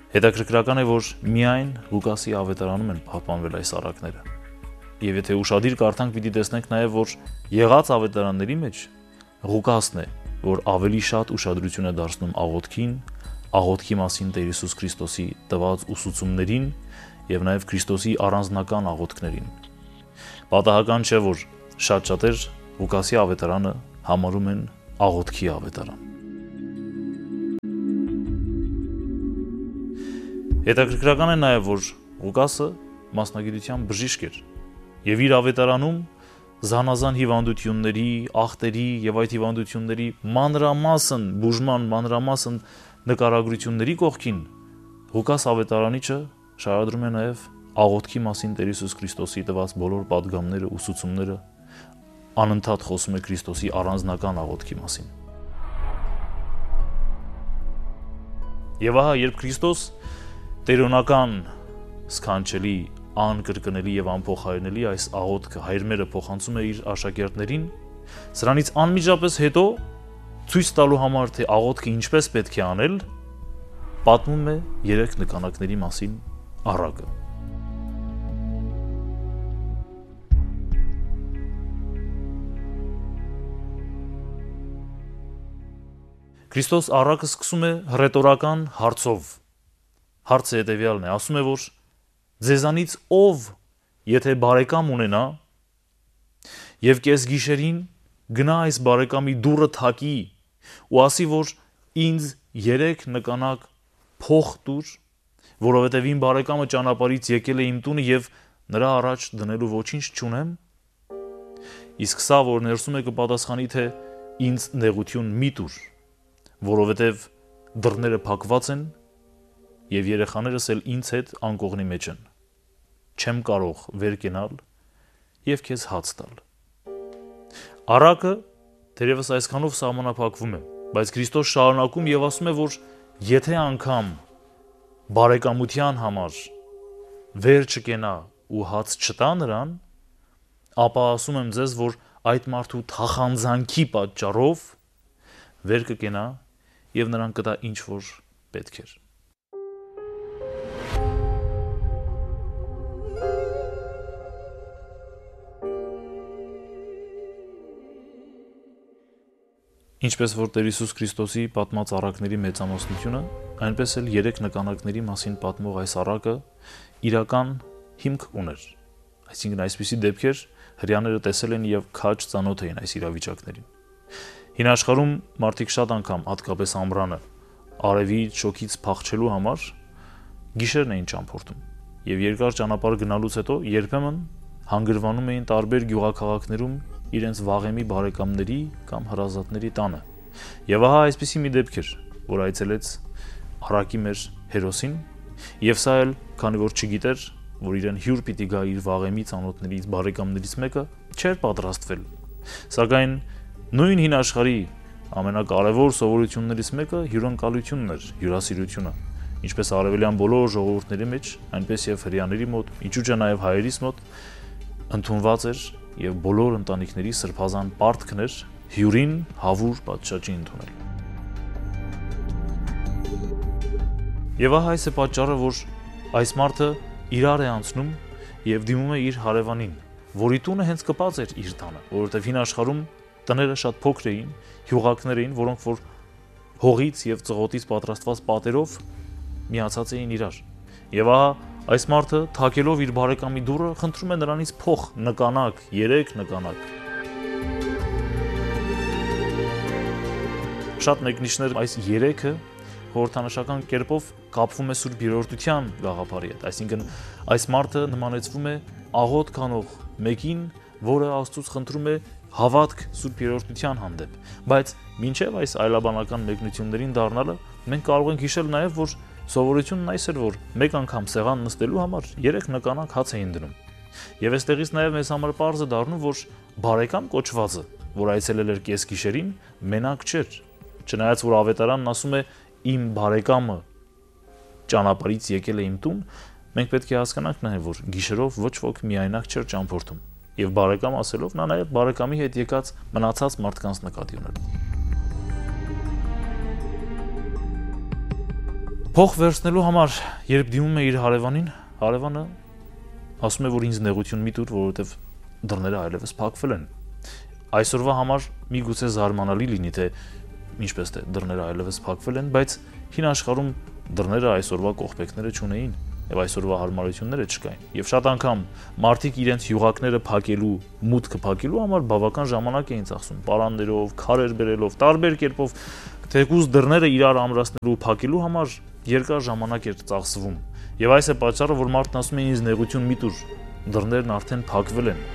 Հետաքրքրական է, որ միայն Ղուկասի ավետարանում են պահպանվել այս առակները։ Եվ եթե ուշադիր կարդանք, պիտի տեսնենք նաև, որ եղած ավետարանների մեջ Ղուկասն է, որ ավելի շատ ուշադրություն է դարձնում աղոթքին, աղոթքի մասին Տեր Հիսուս Քրիստոսի տված ուսուցումներին եւ նաեւ Քրիստոսի առանձնական աղոթքներին։ Պատահական չէ, որ շատ շատեր Ղուկասի ավետարանը համարում են աղոթքի ավետարան։ Հետաքրքրական է նաև, որ Ղուկասը մասնագիտության բժիշկ էր եւ իր ավետարանում զանազան հիվանդությունների, ախտերի եւ այդ հիվանդությունների մանրամասն բուժման, մանրամասն նկարագրությունների կողքին Ղուկաս ավետարանիչը շարադրում է նաև աղոթքի մասին Տեր Հիսուս Քրիստոսի տված բոլոր պատգամները, ուսուցումները, անընդհատ խոսում է Քրիստոսի առանձնական աղոթքի մասին։ Եվ ահա, երբ Քրիստոս տերոնական, սքանչելի, անկրկնելի եւ անփոխարինելի այս աղոթքը հայրմերը փոխանցում է իր աշակերտներին, սրանից անմիջապես հետո ցույց տալու համար, թե աղոթքը ինչպես պետք է անել, պատմում է 3 նկանակների մասին առակը։ Քրիստոս առակը սկսում է հռետորական հարցով։ Հարցը հետևյալն է, ասում է, որ ձեզանից ով, եթե բարեկամ ունենա, եւ կեսգիշերին գնա այս բարեկամի դուռը թակի ու ասի, որ ինձ 3 նկանակ փող տուր, որովհետեւ իմ բարեկամը ճանապարհից եկել է իմ տունը եւ նրա առաջ դնելու ոչինչ չունեմ, իսկ սա, որ ներսում է, կպատասխանի, թե ինձ նեղություն մի տուր, որովհետեւ դռները փակված են եւ երեխաներս էլ ինձ հետ անկողնի մեջ են, չեմ կարող վեր կենալ եւ քեզ հաց տալ։ Առակը թերևս այսքանով սահմանափակվում է, բայց Քրիստոս շարունակում եւ ասում է, որ եթե անգամ բարեկամության համար վեր չկենա ու հաց չտա նրան, ապա ասում եմ ձեզ, որ այդ մարդու թախանձանքի պատճառով վեր կկենա եւ նրան կտա ինչ որ պետք էր։ Ինչպես որ Տեր Հիսուս Քրիստոսի պատմած առակների մեծամասնությունը, այնպես էլ 3 նկանակների մասին պատմող այս առակը իրական հիմք ուներ։ Այսինքն այսպիսի դեպքեր հрьяաները տեսել են եւ քաջ ծանոթ էին այս իրավիճակներին։ Հին աշխարհում մարդիկ շատ անգամ, հատկապես ամռանը, արևից շոքից փախչելու համար գիշերն էին ճամփորդում եւ երկար ճանապարհ գնալուց հետո երբեմն հանգրվանում էին տարբեր գյուղաքաղաքներում իրենց վաղեմի բարեկամների կամ հրազատների տանը։ Եվ ահա այսպիսի մի դեպք էր, որ այցելեց առակի մեր հերոսին, եւ սա էլ, քանի որ չգիտեր, որ իրեն հյուր պիտի գա իր վաղեմի ծանոթներից, բարեկամներից մեկը, չէր պատրաստվել։ Սակայն նույն հին աշխարհի ամենակարևոր սովորություններից մեկը հյուրընկալությունն էր, հյուրասիրությունը, ինչպես արևելյան բոլոր ժողովուրդների մեջ, այնպես եւ հрьяաների մոտ, ինչու՞ չէ նաեւ հայերիս մոտ ընդունված էր եւ բոլոր ընտանիքների սրբազան պարտքն էր հյուրին հավուր պատշաճի ընդունել։ Եվ ահա այս է պատճառը, որ այս մարդը իրար է անցնում եւ դիմում է իր հարևանին, որի տունը հենց կպած էր իր տանը, որովհետեւ հին աշխարհում տները շատ փոքր էին, հյուղակներ էին, որոնք որ հողից եւ ծղոտից պատրաստված պատերով միացած էին իրար։ Եվ ահա այս մարդը թակելով իր բարեկամի դուռը խնդրում է նրանից փող, նկանակ, 3 նկանակ։ Շատ մեկնիչներ այս 3-ը խորհրդանշական կերպով կապվում է Սուրբ Երրորդության գաղափարի հետ, այսինքն այս մարդը նմանեցվում է աղոթք անող մեկին, որը Աստծուց խնդրում է հավատք Սուրբ Երրորդության հանդեպ, բայց մինչև այս այլաբանական մեկնություններին դառնալը մենք կարող ենք հիշել նաև, որ սովորությունն այս էր, որ մեկ անգամ սեղան նստելու համար 3 նկանակ հաց էին դնում։ Եվ այստեղից նաև մեզ համար պարզ է դառնում, որ բարեկամ կոչվածը, որ այցելել էր կեսգիշերին, մենակ չէր։ Չնայած որ ավետարանն ասում է իմ բարեկամը ճանապարհից եկել է իմ տուն, մենք պետք է հասկանանք նաև, որ գիշերով ոչ ոք միայնակ չէր ճամփորդում։ Եվ բարեկամ ասելով նա նաև բարեկամի հետ եկած մնացած մարդկանց նկատի ուներ։ Փող վերցնելու համար, երբ դիմում է իր հարևանին, հարևանը ասում է, որ ինձ նեղություն մի տուր, որովհետև դռները այլևս փակվել են։ Այսօրվա համար միգուցե զարմանալի լինի, թե ինչպես թե դռները այլևս փակվել են, բայց հին աշխարհում դռները այսօրվա կողպեքները չունեին եւ այսօրվա հարմարությունները չկային։ Եվ շատ անգամ մարդիկ իրենց յուղակները փակելու, մուտքը փակելու համար բավական ժամանակ էին ծախսում, պարաններով, քարեր բերելով, տարբեր կերպով, թեկուզ դռները իրար ամրացնելու, փակելու համար երկար ժամանակ էր ծախսվում։ Եվ այս է պատճառը, որ մարդն ասում է ինձ նեղություն մի տուր, դռներն արդեն փակվել են։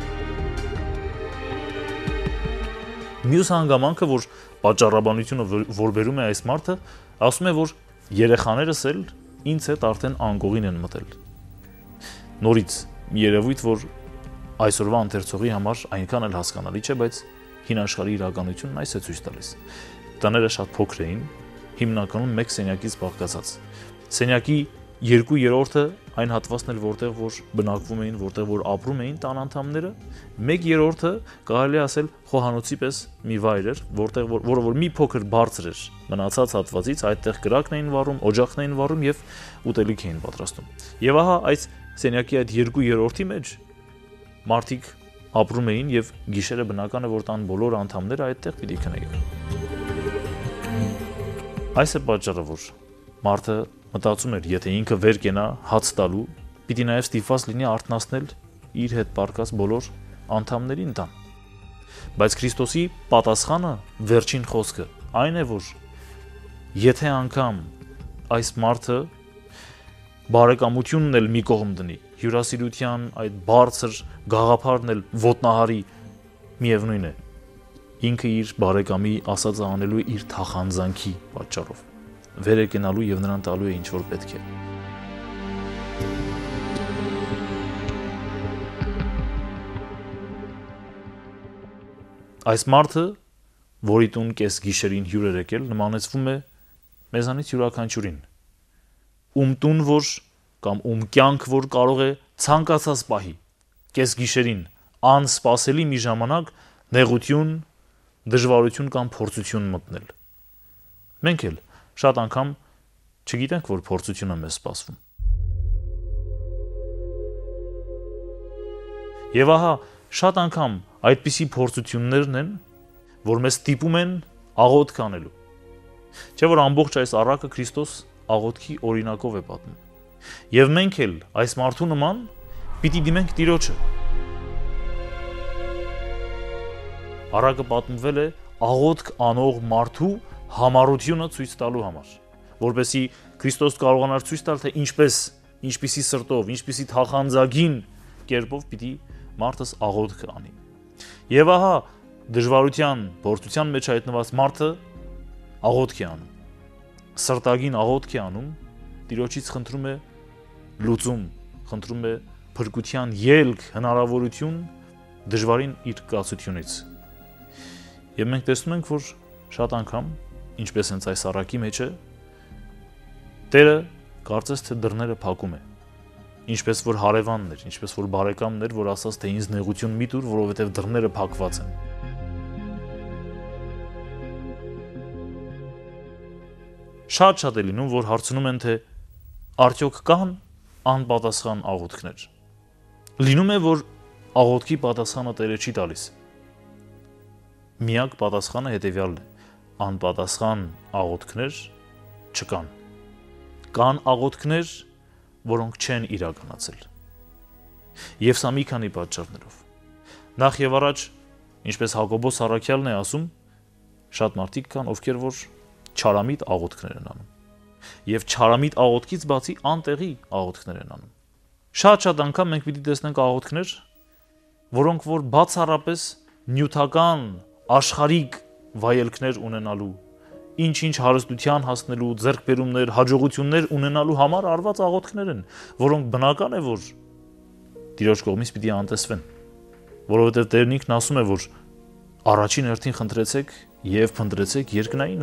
Մյուս հանգամանքը, որ պատճառաբանությունը որ բերում է այս մարդը, ասում է, որ երեխաներս էլ ինձ հետ արդեն անգողին են մտել։ Նորից մի երևույթ, որ այսօրվա ընթերցողի համար այնքան էլ հասկանալի չէ, բայց հին աշխարհի իրականությունն այս է ցույց տալիս։ Տները շատ փոքր էին, հիմնականում մեկ սենյակից բաղկացած։ Սենյակի 2/3-ը այն հատվածն էր, որտեղ որ բնակվում էին, որտեղ որ ապրում էին տան անդամները, 1/3-ը կարելի է ասել խոհանոցի պես մի վայր էր, որը որ մի փոքր բարձր էր մնացած հատվածից, այդտեղ կրակն էին վառում, օջախն էին վառում եւ ուտելիք էին պատրաստում։ Եվ ահա այս սենյակի այդ 2/3-ի մեջ մարդիկ ապրում էին եւ գիշերը բնական է, որ տան բոլոր անդամները այդտեղ պիտի քնեին։ Այս է պատճառը, որ մարդը մտածում էր, եթե ինքը վեր կենա հաց տալու, պիտի նաև ստիպված լինի արթնացնել իր հետ պարկած բոլոր անդամներին տան։ Բայց Քրիստոսի պատասխանը, վերջին խոսքը, այն է, որ եթե անգամ այս մարդը բարեկամությունն էլ մի կողմ դնի, հյուրասիրության այդ բարձր գաղափարն էլ ոտնահարի, միևնույն է, ինքը իր բարեկամի ասածը անելու իր թախանձանքի պատճառով վեր է կենալու եւ նրան տալու է ինչ որ պետք է։ Այս մարդը, որի տուն կես գիշերին հյուր էր եկել, նմանեցվում է մեզանից յուրաքանչյուրին, ում տուն որ կամ ում կյանք որ կարող է ցանկացած պահի կես գիշերին անսպասելի մի ժամանակ նեղություն, դժվարություն կամ փորձություն մտնել։ Մենք էլ շատ անգամ չգիտենք, որ փորձությունը մեզ սպասվում։ Եվ ահա շատ անգամ այդպիսի փորձություններն են, որ մեզ ստիպում են աղոթք անելու։ Չէ՞ որ ամբողջ այս առակը Քրիստոս աղոթքի օրինակով է պատմում։ Եվ մենք էլ այս մարդու նման պիտի դիմենք Տիրոջը։ Առակը պատմվել է աղոթք անող մարդու համառությունը ցույց տալու համար, որպեսզի Քրիստոս կարողանար ցույց տալ, թե ինչպիսի սրտով, ինչպիսի թախանձագին կերպով պիտի մարդս աղոթք անի։ Եվ ահա դժվարության, փորձության մեջ հայտնված մարդը աղոթք է անում, սրտագին աղոթք է անում, Տիրոջից խնդրում է լուծում, խնդրում է փրկության ելք, հնարավորություն դժվարին իր կացությունից։ Եվ մենք տեսնում ենք, որ շատ անգամ, ինչպես հենց այս առակի մեջ է, Տերը կարծես թե դռները փակում է, ինչպես որ հարևանն էր, ինչպես որ բարեկամն էր, որ ասաց, թե ինձ նեղություն մի տուր, որովհետև դռները փակված են։ Շատ է լինում, որ հարցնում են, թե արդյոք կան անպատասխան աղոթքներ։ Լինում է, որ աղոթքի պատասխանը Տերը չի տալիս։ Միակ պատասխանը հետևյալն է. անպատասխան աղոթքներ չկան։ Կան աղոթքներ, որոնք չեն իրականացել։ Եվ սա մի քանի պատճառներով։ Նախ եւ առաջ, ինչպես Հակոբոս Առաքյալն է ասում, շատ մարդիկ կան, ովքեր որ չարամիտ աղոթքներ են անում։ Եվ չարամիտ աղոթքից բացի անտեղի աղոթքներ են անում։ Շատ անգամ մենք պիտի տեսնենք աղոթքներ, որոնք որ բացառապես նյութական, աշխարհիկ վայելքներ ունենալու, ինչ-ինչ հարստության հասնելու, ձեռքբերումներ, հաջողություններ ունենալու համար արված աղոթքներ են, որոնք բնական է, որ Տիրոջ կողմից պիտի անտեսվեն, որովհետև Տերն ինքն ասում է, որ առաջին հերթին խնդրեցեք եւ փնտրեցեք երկնայինը։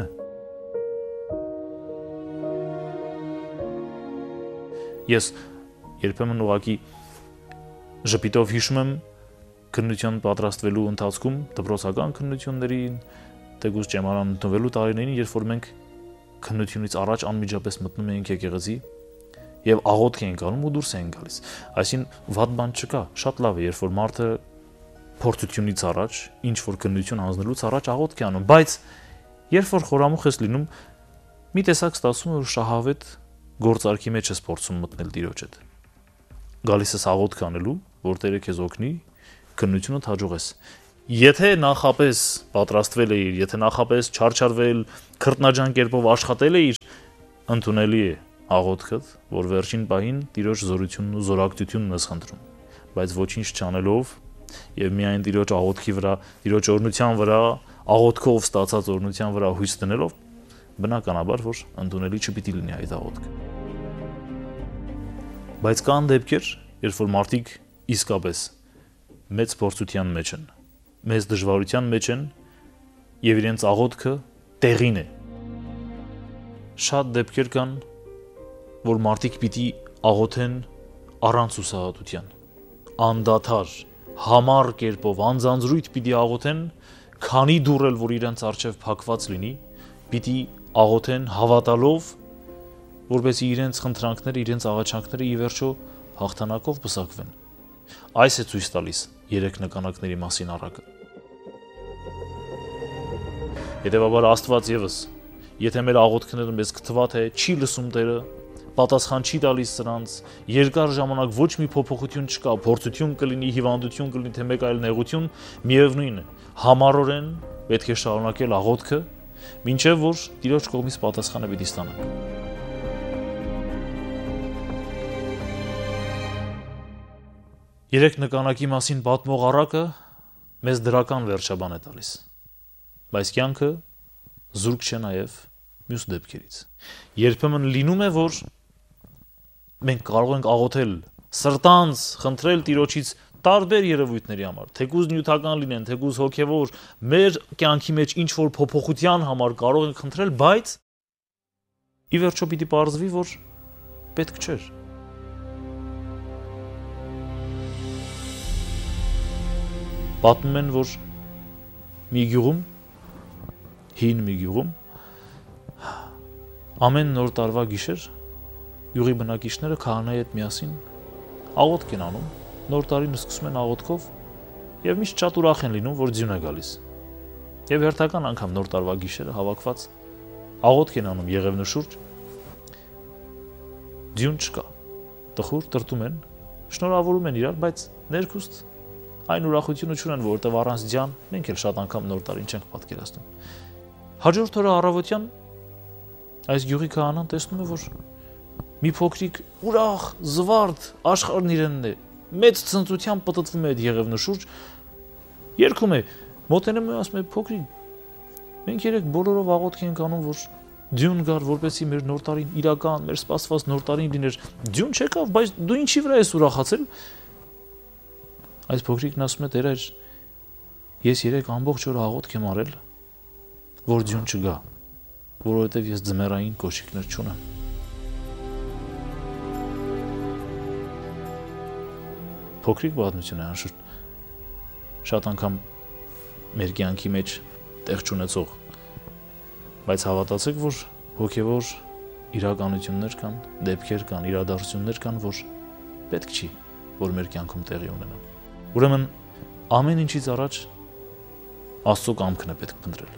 Ես երբեմն ուղղակի ժպիտով հիշում եմ քննության պատրաստվելու ընթացքում, դպրոցական քննություններին, թեկուզ ճեմարան ընդունվելու տարիներին, երբ որ մենք քննությունից առաջ անմիջապես մտնում ենք եկեղեցի եւ աղոթք ենք անում ու դուրս ենք գալիս։ Այսինքն վատ բան չկա, շատ լավ է, երբ որ մարդը փորձությունից առաջ, ինչ որ քննություն հանձնելուց առաջ աղոթք է անում, բայց երբ որ խորամուխ ես լինում, մի տեսակ ստացվում է, որ շահավետ գործարքի մեջ ես փորձում մտնել Տիրոջ հետ։ Գալիս ես աղոթք անելու, որ Տերը քեզ օգնի, քննությունդ հաջողես։ Եթե նախապես պատրաստվել էիր, եթե նախապես չարչարվել, քրտնաջան կերպով աշխատել էիր, ընդունելի է աղոթքդ, որ վերջին պահին Տիրոջ զորությունն ու զորակցությունն ես խնդրում, բայց ոչինչ չանելով եւ միայն Տիրոջ աղոթքի վրա, Տիրոջ օրհնության վրա, աղոթքով ստացած օրհնության վրա հույս դնելով, բնականաբար որ ընդունելի չպիտի լինի այդ աղոթքը։ Բայց կան դեպքեր, երբ որ մարդիկ իսկապես մեծ փորձության մեջ են, մեծ դժվարության մեջ են եւ իրենց աղոթքը տեղին է։ Շատ դեպքեր կան, որ մարդիկ պիտի աղոթեն առանց հուսահատության, անդադար, համառ կերպով, անձանձրույթ պիտի աղոթեն, քանի դուռ էլ որ իրենց առջև փակված լինի, պիտի աղոթեն հավատալով, որպեսզի իրենց խնդրանքները, իրենց աղաչանքները ի վերջո հաղթանակով պսակվեն։ Այս է ցույց տալիս 3 նկանակների մասին առակը։ Հետևաբար Աստված եւս, եթե մեր աղոթքները մեզ կթվա թե չի լսում Տերը, պատասխան չի տալիս սրանց, երկար ժամանակ ոչ մի փոփոխություն չկա, փորձություն կլինի, հիվանդություն կլինի, թե մեկ այլ նեղություն, միևնույն է, համառորեն պետք է շարունակել աղոթքը, մինչև որ Տիրոջ կողմից պատասխանը պիտի ստանանք։ Երեք նկանակի մասին պատմող առակը մեզ դրական վերջաբան է տալիս, բայց կյանքը զուրկ չէ նաև մյուս դեպքերից։ Երբեմն լինում է, որ մենք կարող ենք աղոթել սրտանց, խնդրել Տիրոջից տարբեր երևույթների համար, թեկուզ նյութական լինեն, թեկուզ հոգևոր, մեր կյանքի մեջ ինչ որ փոփոխության համար կարող ենք խնդրել, բայց ի վերջո պիտի պարզվի, որ պետք չէր։ Պատմում են, որ մի գյուղում, հին մի գյուղում, ամեն նոր տարվա գիշեր յուղի բնակիչները քահանայի հետ միասին աղոթք են անում, նոր տարին սկսում են աղոթքով եւ միշտ շատ ուրախ են լինում, որ ձյուն է գալիս։ Եվ հերթական անգամ նոր տարվա գիշերը հավաքված աղոթք են անում Եղևնու շուրջ, ձյուն չկա, տխուր տրտում են, շնորհավորում են իրար, բայց ներքուստ այն ուրախությունը չունեն, որովհետև առանց ձյան մենք էլ շատ անգամ նոր տարին չենք պատկերացնում։ Հաջորդ օրը առավոտյան այս գյուղի քահանան տեսնում է, որ մի փոքրիկ ուրախ, զվարթ աշխարհն իրենն է, մեծ ցնծությամբ պտտվում է այդ Եղևնու շուրջ, երգում է, մոտենում է, ասում է, փոքրիկ, մենք երեք բոլորով աղոթք ենք անում, որ ձյուն գար, որպեսզի մեր նոր տարին իրական, մեր սպասված նոր տարին լիներ։ Ձյուն չեկավ, բայց դու ինչի վրա ես ուրախացել։ Այս փոքրիկն ասում է, Տեր, ես երեք ամբողջ օր աղոթք եմ արել, որ ձյուն չգա, որովհետև ես ձմեռային կոշիկներ չունեմ։ Փոքրիկ պատմություն է, անշուշտ, շատ անգամ մեր կյանքի մեջ տեղ չունեցող, բայց հավատացեք, որ հոգևոր իրականություններ կան, դեպքեր կան, իրադարձություններ կան, որ պետք չի, որ մեր կյանքում տեղի ունենան։ Ուրեմն ամեն ինչից առաջ Աստծո կամքն է պետք փնտրել։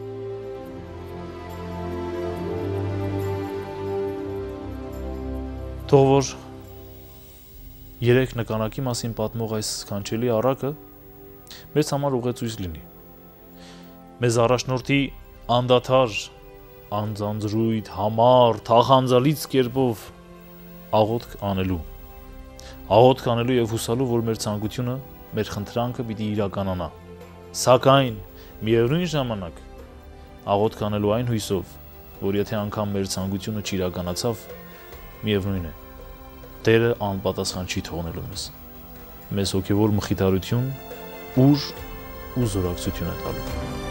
Թող որ 3 նկանակի մասին պատմող այս սքանչելի առակը մեզ համար ուղեցույց լինի։ Մեզ առաջնորդի անդադար, անձանձրույթ, համառ, թախանձալից կերպով աղոթք անելու եւ հուսալու, որ մեր ցանկությունը, մեր խնդրանքը պիտի իրականանա։ Սակայն միևնույն ժամանակ աղոթք անելու այն հույսով, որ եթե անգամ մեր ցանկությունը չիրականացավ, միևնույն է, Տերը անպատասխան չի թողնելու մեզ հոգևոր մխիթարություն, ուժ ու զորակցություն է տալու։